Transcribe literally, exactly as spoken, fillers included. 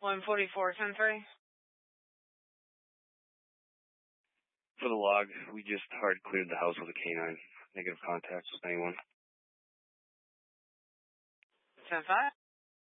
one forty-four, ten three. For the log, we just hard cleared the house with a canine. Negative contacts with anyone. ten five.